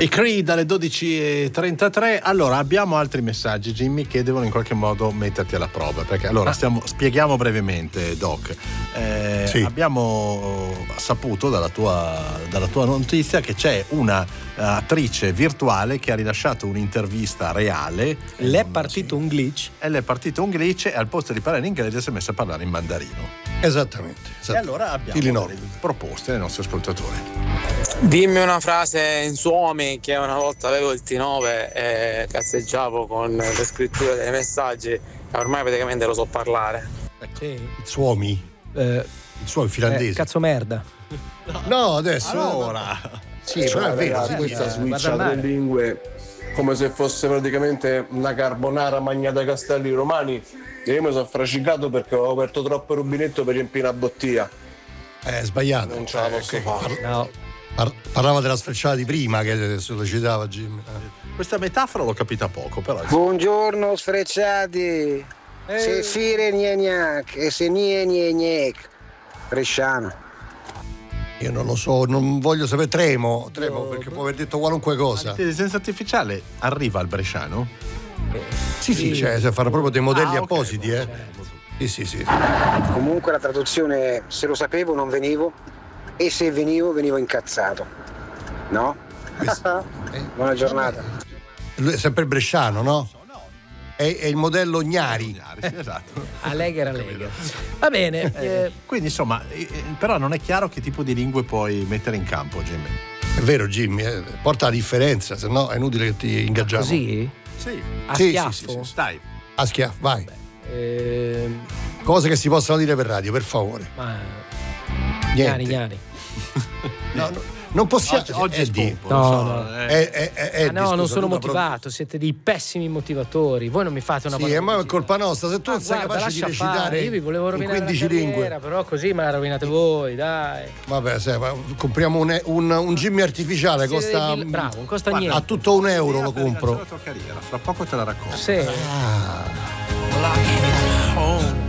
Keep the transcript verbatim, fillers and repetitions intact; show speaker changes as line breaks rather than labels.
I Creed alle dodici e trentatré. Allora, abbiamo altri messaggi, Jimmy, che devono in qualche modo metterti alla prova, perché allora stiamo, spieghiamo brevemente, Doc. Eh, sì. Abbiamo saputo dalla tua, dalla tua notizia che c'è una attrice virtuale che ha rilasciato un'intervista reale.
Le è partito un glitch.
E le è partito un glitch e al posto di parlare in inglese si è messa a parlare in mandarino.
Esattamente, esattamente.
E allora abbiamo proposte ai nostri ascoltatori.
Dimmi una frase in Suomi, che una volta avevo il T nove e cazzeggiavo con le scritture dei messaggi e ormai praticamente lo so parlare.
Sì.
Il Suomi?
Eh,
il Suomi finlandese.
Eh, cazzo merda.
No, no adesso.
Allora.
Sì,
cioè,
però è vero.
ragazzi, questa switch a tre lingue come se fosse praticamente una carbonara mangiata ai castelli romani. E io mi sono affracicato perché avevo aperto troppo il rubinetto per riempire la bottiglia.
È sbagliato.
Non ce la posso
eh,
fare.
No.
Par- parlava della sfrecciata di prima che sollecitava Jim.
Eh. Questa metafora l'ho capita poco, però.
Buongiorno sfrecciati.
Eh.
Se fire niegnac e se nie niegnac. Bresciano.
Io non lo so, non voglio sapere, tremo, tremo no, perché può aver detto qualunque cosa.
L'intelligenza artificiale arriva al bresciano?
Eh, sì, sì, sì, cioè se fanno proprio dei modelli
ah,
appositi,
okay,
eh.
certo.
Sì, sì, sì.
Comunque la traduzione, se lo sapevo non venivo e se venivo venivo incazzato. No?
Questo, eh,
Buona giornata.
Lui è sempre bresciano, no? È, è il modello Gnari.
Sì, esatto.
Allegra, allegra. Va bene.
Eh,
eh.
Quindi insomma, eh, però non è chiaro che tipo di lingue puoi mettere in campo, Jimmy.
È vero, Jimmy, eh, porta la differenza, se no è inutile che ti ingaggiamo.
Così?
Sì.
A
sì,
schiaffo?
sì, sì, sì.
Dai.
A schiaffo, vai.
Eh,
Cose che si possono dire per radio, per favore.
ma...
Niente.
Gnari, gnari.
No, no, non possiamo.
Oggi, oggi è
di,
scopo,
no,
so,
no.
eh.
È, è, è, è
Ah, no, non sono
proprio...
motivato, siete dei pessimi motivatori. Voi non mi fate una
sì,
buona
ma è colpa nostra. Se tu
ah,
non sei
guarda,
capace di
lascia fare.
recitare
Io vi volevo
in
rovinare
quindici
la carriera,
lingue,
però così me la rovinate voi, dai.
vabbè, sai, ma compriamo un, un, un Jimmy artificiale,
Siete
costa
dei... bravo, non costa
Guarda,
niente.
a tutto un euro lo
Per
compro.
la tua carriera, fra poco te la racconto.
Sì.
Ah.
Like home.